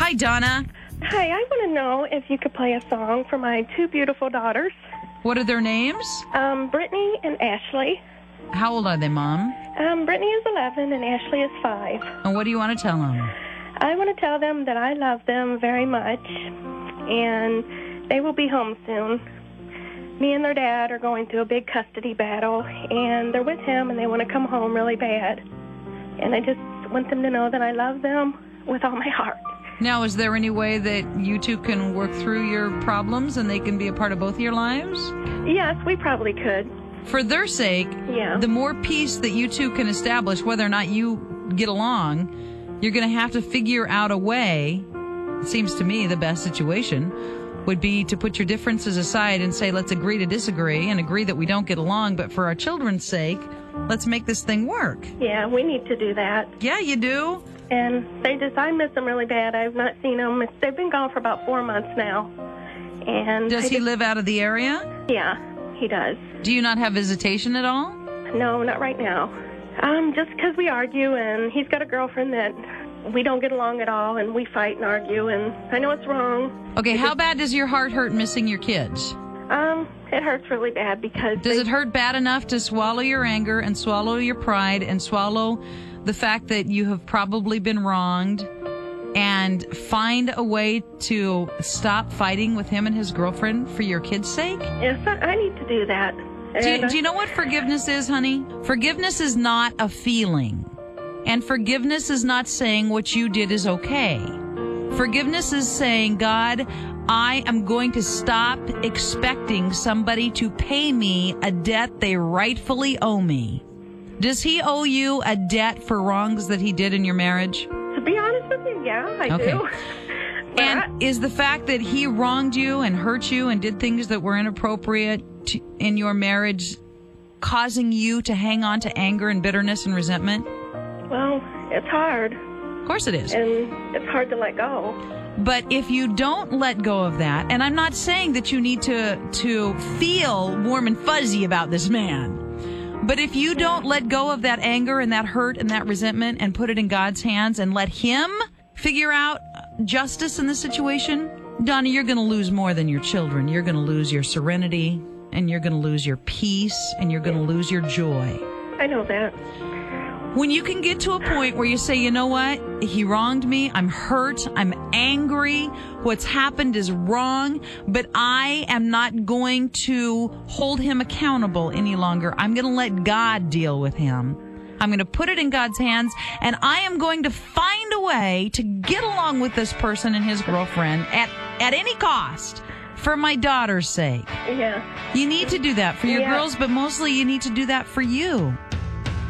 Hi, Donna. Hi, I want to know if you could play a song for my two beautiful daughters, What are their names? Brittany and Ashley. How old are they, Mom? Brittany is 11 and Ashley is 5. And what do you want to tell them? I want to tell them that I love them very much, and they will be home soon. Me and their dad are going through a big custody battle, and they're with him, and they want to come home really bad. And I just want them to know that I love them with all my heart. Now, is there any way that you two can work through your problems and they can be a part of both of your lives? Yes, we probably could. For their sake, Yeah. the more peace that you two can establish, whether or not you get along, you're going to have to figure out a way. It seems to me the best situation would be to put your differences aside and say, let's agree to disagree and agree that we don't get along, but for our children's sake, let's make this thing work. Yeah, we need to do that. Yeah, you do. And I miss them really bad. I've not seen them. They've been gone for about 4 months now. And Does he live out of the area? Yeah, he does. Do you not have visitation at all? No, not right now. Just because we argue, and he's got a girlfriend that we don't get along at all, and we fight and argue, and I know it's wrong. Okay, how bad does your heart hurt missing your kids? It hurts really bad because... Does it hurt bad enough to swallow your anger and swallow your pride and swallow the fact that you have probably been wronged and find a way to stop fighting with him and his girlfriend for your kids' sake? Yes, I need to do that. Do you know what forgiveness is, honey? Forgiveness is not a feeling. And forgiveness is not saying what you did is okay. Forgiveness is saying, God, I am going to stop expecting somebody to pay me a debt they rightfully owe me. Does he owe you a debt for wrongs that he did in your marriage? To be honest with you, yeah, I do. And is the fact that he wronged you and hurt you and did things that were inappropriate in your marriage causing you to hang on to anger and bitterness and resentment? Well, it's hard. Of course it is. And it's hard to let go. But if you don't let go of that, and I'm not saying that you need to feel warm and fuzzy about this man, but if you don't let go of that anger and that hurt and that resentment and put it in God's hands and let him figure out justice in the situation, Donna, you're going to lose more than your children. You're going to lose your serenity, and you're going to lose your peace, and you're going to lose your joy. I know that. When you can get to a point where you say, you know what, he wronged me, I'm hurt, I'm angry, what's happened is wrong, but I am not going to hold him accountable any longer. I'm going to let God deal with him. I'm going to put it in God's hands, and I am going to find a way to get along with this person and his girlfriend at any cost for my daughter's sake. Yeah. You need to do that for your girls, but mostly you need to do that for you.